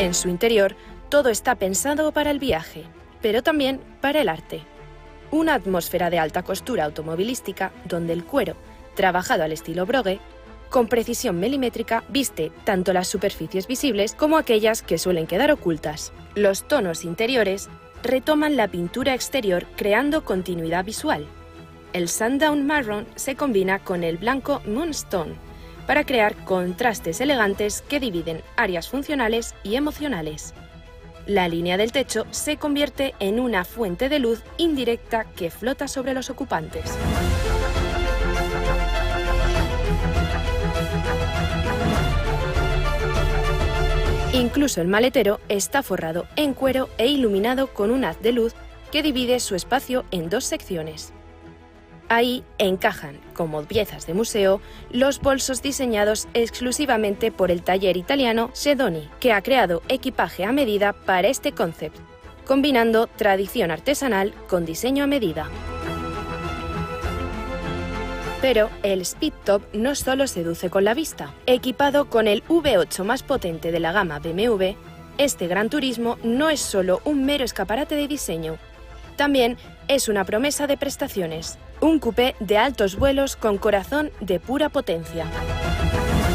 En su interior, todo está pensado para el viaje, pero también para el arte. Una atmósfera de alta costura automovilística donde el cuero, trabajado al estilo Brogue, con precisión milimétrica, viste tanto las superficies visibles como aquellas que suelen quedar ocultas. Los tonos interiores retoman la pintura exterior creando continuidad visual. El Sundown Marron se combina con el blanco Moonstone para crear contrastes elegantes que dividen áreas funcionales y emocionales. La línea del techo se convierte en una fuente de luz indirecta que flota sobre los ocupantes. Incluso el maletero está forrado en cuero e iluminado con un haz de luz que divide su espacio en dos secciones. Ahí encajan, como piezas de museo, los bolsos diseñados exclusivamente por el taller italiano Sedoni, que ha creado equipaje a medida para este concept, combinando tradición artesanal con diseño a medida. Pero el Speedtop no solo seduce con la vista. Equipado con el V8 más potente de la gama BMW, este Gran Turismo no es solo un mero escaparate de diseño, también es una promesa de prestaciones. Un coupé de altos vuelos con corazón de pura potencia.